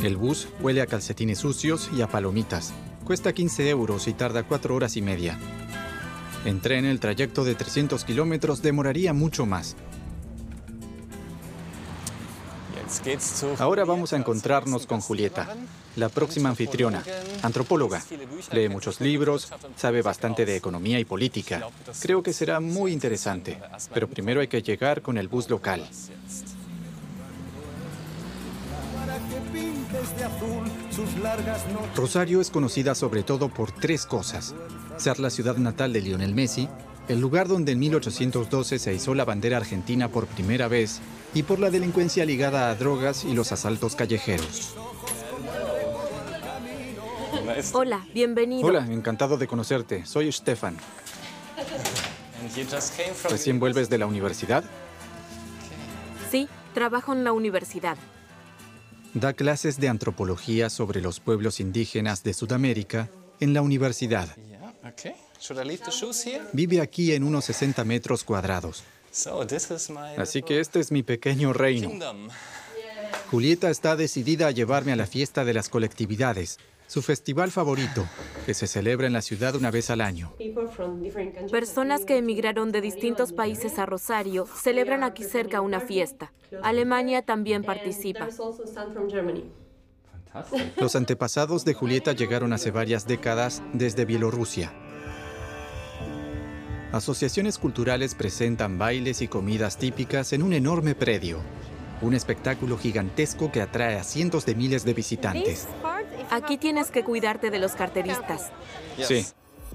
El bus huele a calcetines sucios y a palomitas. Cuesta 15 euros y tarda 4 horas y media. En tren, el trayecto de 300 kilómetros demoraría mucho más. Ahora vamos a encontrarnos con Julieta, la próxima anfitriona, antropóloga. Lee muchos libros, sabe bastante de economía y política. Creo que será muy interesante, pero primero hay que llegar con el bus local. Rosario es conocida sobre todo por 3 cosas: ser la ciudad natal de Lionel Messi, el lugar donde en 1812 se izó la bandera argentina por primera vez, y por la delincuencia ligada a drogas y los asaltos callejeros. Hola, bienvenido. Hola, encantado de conocerte. Soy Stefan. ¿Recién vuelves de la universidad? Sí, trabajo en la universidad. Da clases de antropología sobre los pueblos indígenas de Sudamérica en la universidad. Vive aquí en unos 60 metros cuadrados. Así que este es mi pequeño reino. Julieta está decidida a llevarme a la fiesta de las colectividades, su festival favorito, que se celebra en la ciudad una vez al año. Personas que emigraron de distintos países a Rosario celebran aquí cerca una fiesta. Alemania también participa. Los antepasados de Julieta llegaron hace varias décadas desde Bielorrusia. Asociaciones culturales presentan bailes y comidas típicas en un enorme predio. Un espectáculo gigantesco que atrae a cientos de miles de visitantes. Aquí tienes que cuidarte de los carteristas. Sí.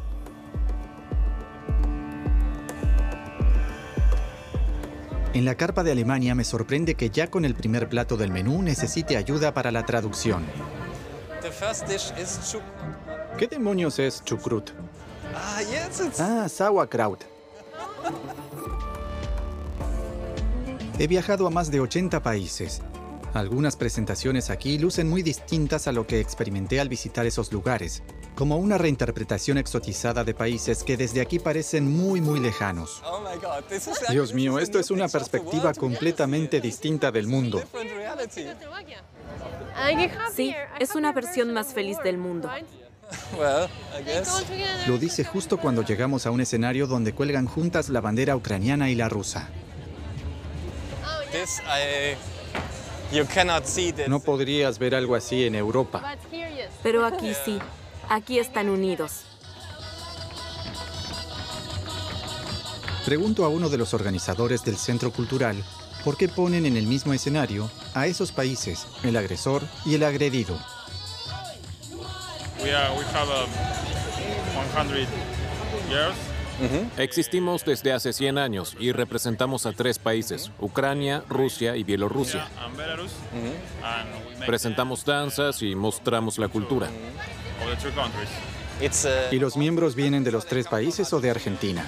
En la carpa de Alemania me sorprende que ya con el primer plato del menú necesite ayuda para la traducción. ¿Qué demonios es chucrut? Sauerkraut. He viajado a más de 80 países. Algunas presentaciones aquí lucen muy distintas a lo que experimenté al visitar esos lugares, como una reinterpretación exotizada de países que desde aquí parecen muy, muy lejanos. Dios mío, esto es una perspectiva completamente distinta del mundo. Sí, es una versión más feliz del mundo. Lo dice justo cuando llegamos a un escenario donde cuelgan juntas la bandera ucraniana y la rusa. No podrías ver algo así en Europa. Pero aquí sí, aquí están unidos. Pregunto a uno de los organizadores del centro cultural por qué ponen en el mismo escenario a esos países, el agresor y el agredido. Existimos desde hace 100 años y representamos a 3 países, Ucrania, Rusia y Bielorrusia. Presentamos danzas y mostramos la cultura. ¿Y los miembros vienen de los 3 países o de Argentina?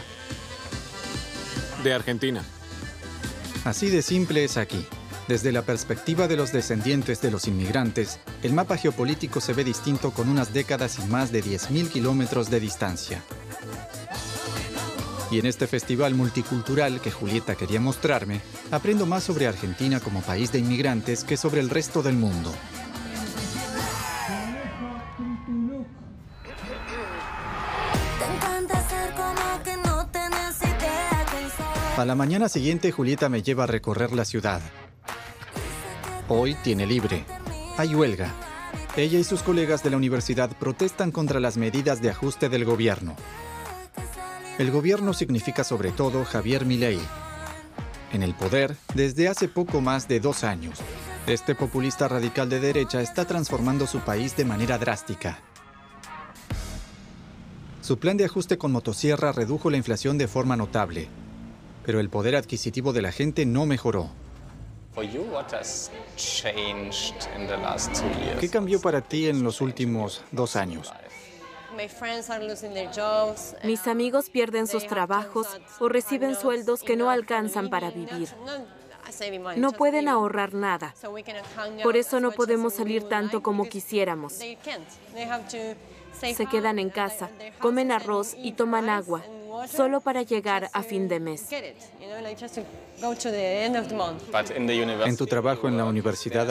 De Argentina. Así de simple es aquí. Desde la perspectiva de los descendientes de los inmigrantes, el mapa geopolítico se ve distinto con unas décadas y más de 10.000 kilómetros de distancia. Y en este festival multicultural que Julieta quería mostrarme, aprendo más sobre Argentina como país de inmigrantes que sobre el resto del mundo. A la mañana siguiente, Julieta me lleva a recorrer la ciudad. Hoy tiene libre. Hay huelga. Ella y sus colegas de la universidad protestan contra las medidas de ajuste del gobierno. El gobierno significa sobre todo Javier Milei. En el poder desde hace poco más de 2 años. Este populista radical de derecha está transformando su país de manera drástica. Su plan de ajuste con motosierra redujo la inflación de forma notable, pero el poder adquisitivo de la gente no mejoró. ¿Qué cambió para ti en los últimos 2 años? Mis amigos pierden sus trabajos o reciben sueldos que no alcanzan para vivir. No pueden ahorrar nada. Por eso no podemos salir tanto como quisiéramos. Se quedan en casa, comen arroz y toman agua, solo para llegar a fin de mes. En tu trabajo en la universidad,